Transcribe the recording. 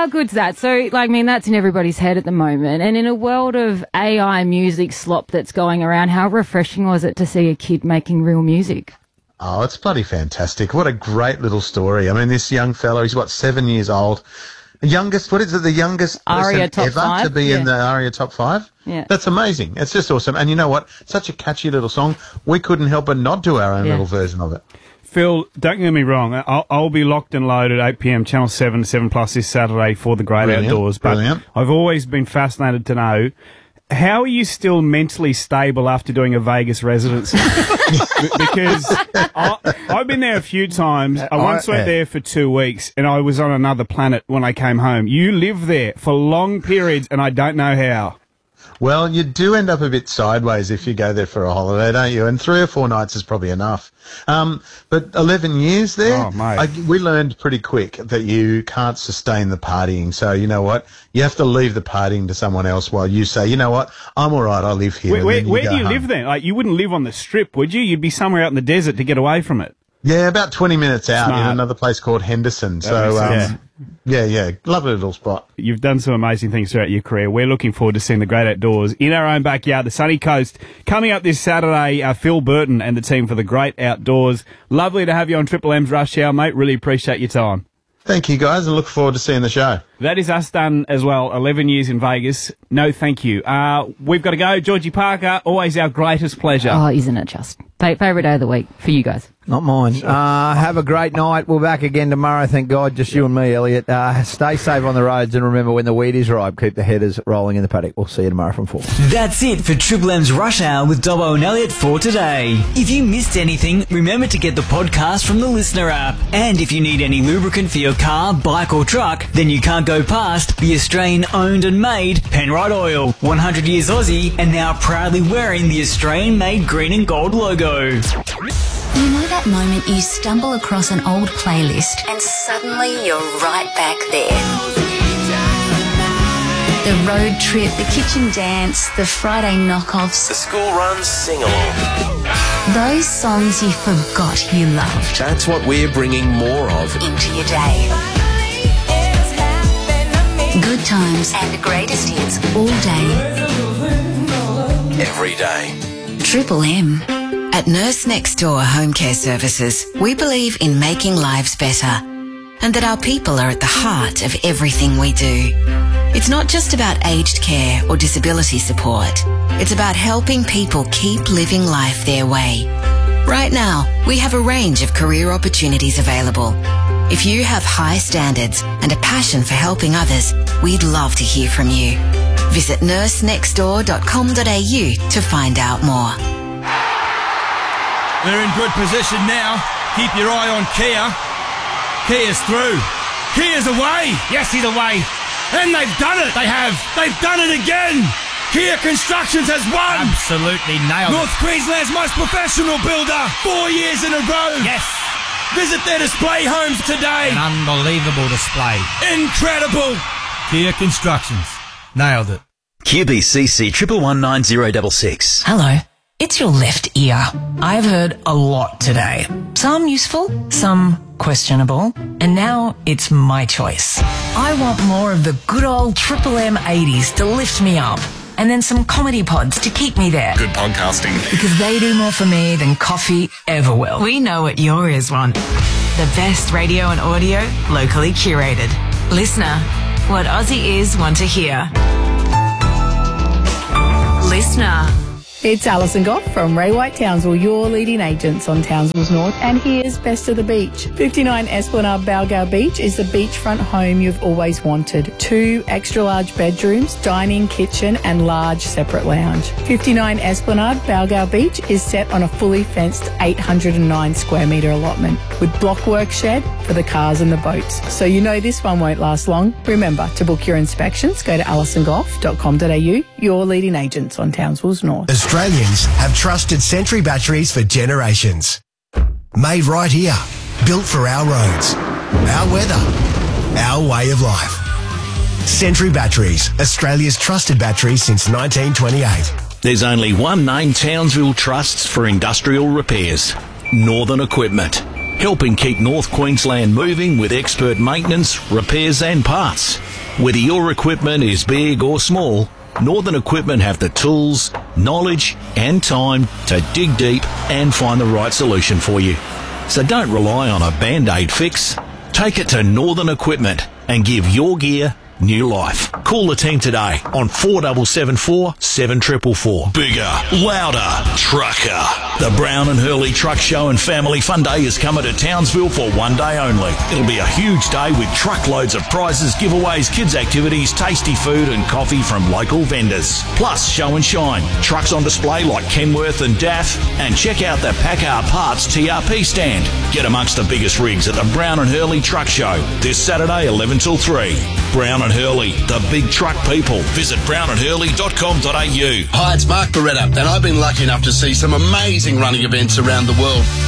good's that? So, that's in everybody's head at the moment. And in a world of AI music slop that's going around, how refreshing was it to see a kid making real music? Oh, it's bloody fantastic. What a great little story. I mean, this young fellow, he's 7 years old. The youngest ARIA person ever 5? to be in the ARIA Top 5? Yeah. That's amazing. It's just awesome. And you know what? Such a catchy little song. We couldn't help but not do our own little version of it. Phil, don't get me wrong. I'll be locked and loaded 8 p.m. Channel 7, 7+ this Saturday for the Great Outdoors. But I've always been fascinated to know, how are you still mentally stable after doing a Vegas residency? Because I've been there a few times. I once went there for 2 weeks, and I was on another planet when I came home. You live there for long periods, and I don't know how. Well, you do end up a bit sideways if you go there for a holiday, don't you? And 3 or 4 nights is probably enough. But 11 years there, we learned pretty quick that you can't sustain the partying. So you know what? You have to leave the partying to someone else while you say, you know what? I'm all right. I live here. Where do you live then? You wouldn't live on the Strip, would you? You'd be somewhere out in the desert to get away from it. Yeah, about 20 minutes out in another place called Henderson. Yeah, lovely little spot. You've done some amazing things throughout your career. We're looking forward to seeing the Great Outdoors in our own backyard, the sunny coast. Coming up this Saturday, Phil Burton and the team for the Great Outdoors. Lovely to have you on Triple M's Rush Hour, mate. Really appreciate your time. Thank you, guys, and look forward to seeing the show. That is us done as well. 11 years in Vegas. No, thank you. We've got to go. Georgie Parker, always our greatest pleasure. Oh, isn't it just? Favourite day of the week for you guys. Not mine. Have a great night. We're back again tomorrow, thank God. Just you and me, Elliot. Stay safe on the roads, and remember, when the wheat is ripe, keep the headers rolling in the paddock. We'll see you tomorrow from 4. That's it for Triple M's Rush Hour with Dobbo and Elliot for today. If you missed anything, remember to get the podcast from the Listener app. And if you need any lubricant for your car, bike or truck, then you can't go past the Australian-owned and made Penrite Oil. 100 years Aussie, and now proudly wearing the Australian-made green and gold logo. You know that moment you stumble across an old playlist and suddenly you're right back there. The road trip, the kitchen dance, the Friday knockoffs. The school runs, sing-along. Those songs you forgot you loved. That's what we're bringing more of into your day. Good times and the greatest hits all day. Every day. Triple M. At Nurse Next Door Home Care Services, we believe in making lives better and that our people are at the heart of everything we do. It's not just about aged care or disability support. It's about helping people keep living life their way. Right now, we have a range of career opportunities available. If you have high standards and a passion for helping others, we'd love to hear from you. Visit nursenextdoor.com.au to find out more. They're in good position now. Keep your eye on Kia. Kia's through. Kia's away. Yes, he's away. And they've done it. They have. They've done it again. Kia Constructions has won. Absolutely nailed North Queensland's most professional builder. 4 years in a row. Yes. Visit their display homes today. An unbelievable display. Incredible. Kia Constructions. Nailed it. QBCC 1119066. Hello. It's your left ear. I've heard a lot today. Some useful, some questionable, and now it's my choice. I want more of the good old Triple M 80s to lift me up, and then some comedy pods to keep me there. Good podcasting. Because they do more for me than coffee ever will. We know what your ears want. The best radio and audio, locally curated. Listener, what Aussie ears want to hear. Listener. It's Alison Goff from Ray White Townsville, your leading agents on Townsville's North, and here's Best of the Beach. 59 Esplanade Balgowlah Beach is the beachfront home you've always wanted. 2 extra-large bedrooms, dining, kitchen, and large separate lounge. 59 Esplanade Balgowlah Beach is set on a fully fenced 809 square metre allotment with blockwork shed for the cars and the boats. So you know this one won't last long. Remember, to book your inspections, go to alisongoff.com.au, your leading agents on Townsville's North. Australians have trusted Sentry batteries for generations. Made right here, built for our roads, our weather, our way of life. Sentry Batteries, Australia's trusted battery since 1928. There's only one name Townsville trusts for industrial repairs: Northern Equipment, helping keep North Queensland moving with expert maintenance, repairs and parts. Whether your equipment is big or small, Northern Equipment have the tools, knowledge and time to dig deep and find the right solution for you. So don't rely on a Band-Aid fix. Take it to Northern Equipment and give your gear new life. Call the team today on 4774 7444. Bigger, louder, trucker. The Brown and Hurley Truck Show and Family Fun Day is coming to Townsville for one day only. It'll be a huge day with truckloads of prizes, giveaways, kids activities, tasty food and coffee from local vendors. Plus show and shine, trucks on display like Kenworth and DAF, and check out the Packard Parts TRP stand. Get amongst the biggest rigs at the Brown and Hurley Truck Show this Saturday 11 till 3. Brown and Hurley, the big truck people. Visit brownandhurley.com.au. Hi, it's Mark Beretta, and I've been lucky enough to see some amazing running events around the world.